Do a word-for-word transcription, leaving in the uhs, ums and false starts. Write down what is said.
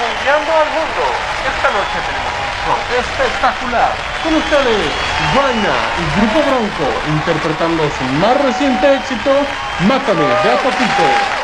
Confundiendo al mundo. Esta noche tenemos un show espectacular. Con ustedes, Guayna y Grupo Bronco, interpretando su más reciente éxito, Mátame de a poquito.